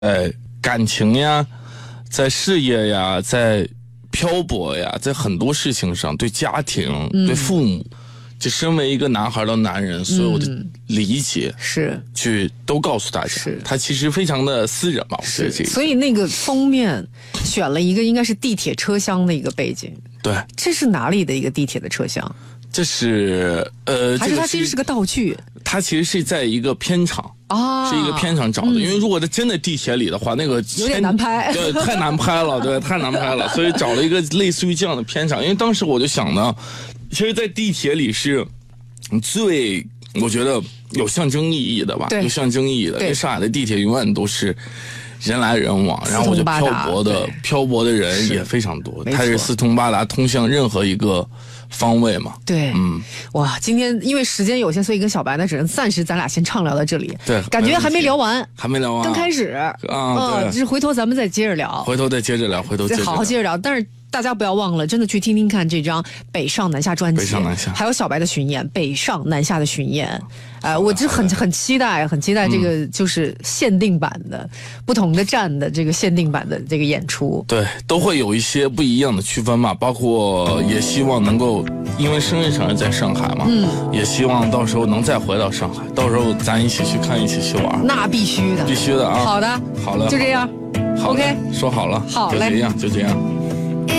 感情呀，在事业呀，在漂泊呀，在很多事情上，对家庭、对父母，就身为一个男孩的男人，所有的理解是都告诉大家，他其实非常的私人吧，我觉得这个。 所以那个封面选了一个应该是地铁车厢的一个背景。 对， 这是哪里的一个地铁的车厢？ 这是还是它其实是个道具？ 它其实是在一个片场啊， 是一个片场找的。因为如果在真的地铁里的话，那个有点难拍， 对，太难拍了，对，太难拍了。所以找了一个类似于这样的片场。因为当时我就想呢，其实，在地铁里是最我觉得有象征意义的吧，有象征意义的。因为上海的地铁永远都是人来人往，然后我就漂泊的人也非常多，它是四通八达，通向任何一个方位嘛。 对，哇，今天因为时间有限，所以跟小白呢只能暂时咱俩先畅聊到这里。 对， 感觉还没聊完，刚开始啊， 就是回头咱们再接着聊， 回头再好好接着聊，但是。大家不要忘了，真的去听听看这张《北上南下》专辑，还有小白的巡演，北上南下的巡演，我就很期待这个就是限定版的、不同的站的这个限定版的这个演出。 对，都会有一些不一样的区分嘛，包括也希望能够，因为生日场是在上海嘛，也希望到时候能再回到上海，到时候咱一起去看，一起去玩。 那必须的， 必须的啊！ 好的， 好了， 就这样。OK， 说好了， 好嘞， 就这样。